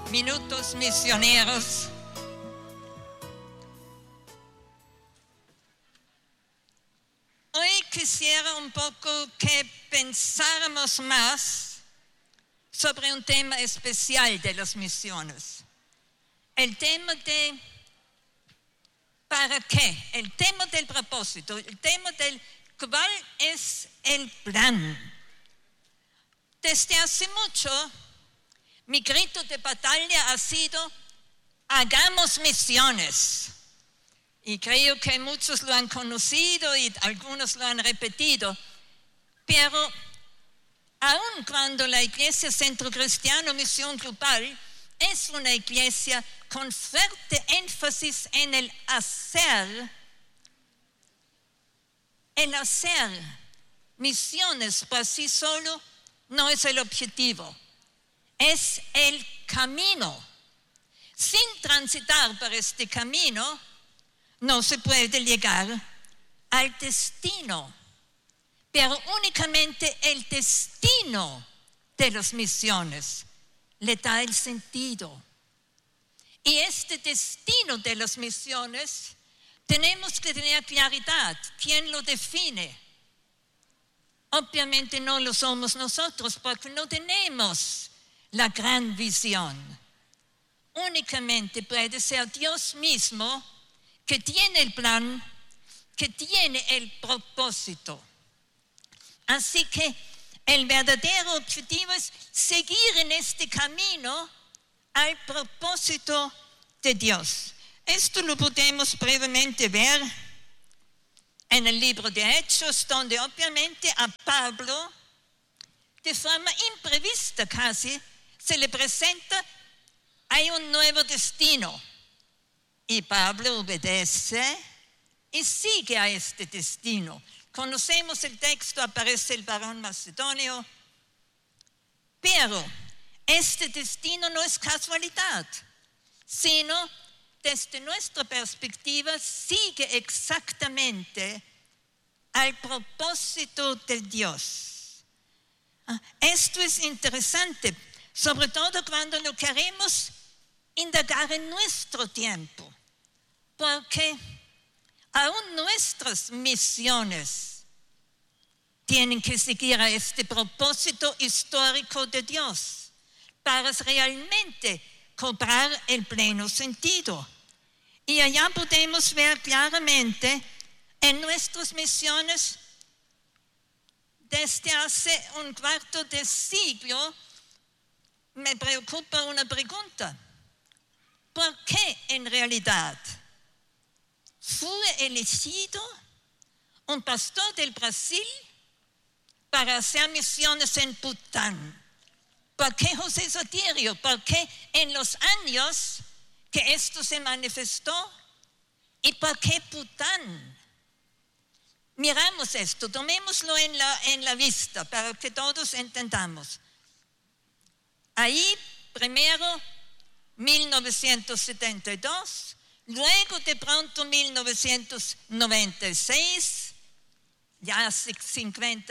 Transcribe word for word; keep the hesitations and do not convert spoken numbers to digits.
minutos misioneros. Hoy quisiera un poco que pensáramos más sobre un tema especial de las misiones. El tema de ¿para qué? El tema del propósito, el tema del ¿cuál es el plan? Desde hace mucho, mi grito de batalla ha sido hagamos misiones. Y creo que muchos lo han conocido y algunos lo han repetido. Pero aun cuando la Iglesia Centro Cristiano Misión Global es una iglesia con fuerte énfasis en el hacer, el hacer misiones por sí solo no es el objetivo, es el camino. Sin transitar por este camino, no se puede llegar al destino, pero únicamente el destino de las misiones le da el sentido. Y este destino de las misiones tenemos que tener claridad. ¿Quién lo define? Obviamente no lo somos nosotros porque no tenemos la gran visión. Únicamente puede ser Dios mismo que tiene el plan, que tiene el propósito. Así que el verdadero objetivo es seguir en este camino al propósito de Dios. Esto lo podemos brevemente ver en el libro de Hechos, donde obviamente a Pablo, de forma imprevista casi, se le presenta, hay un nuevo destino. Y Pablo obedece y sigue a este destino. Conocemos el texto, aparece el varón macedonio, pero este destino no es casualidad, sino desde nuestra perspectiva sigue exactamente al propósito de Dios. Esto es interesante, sobre todo cuando lo queremos indagar en nuestro tiempo, porque aún nuestras misiones tienen que seguir a este propósito histórico de Dios para realmente cobrar el pleno sentido. Y allá podemos ver claramente en nuestras misiones desde hace un cuarto de siglo. Me preocupa una pregunta: ¿por qué en realidad fue elegido un pastor del Brasil para hacer misiones en Bután? ¿Por qué José Sotirio? ¿Por qué en los años que esto se manifestó? ¿Y por qué Bután? Miramos esto, tomémoslo en la, en la vista para que todos entendamos. Ahí, primero, mil novecientos setenta y dos, luego de pronto mil novecientos noventa y seis, ya hace cincuenta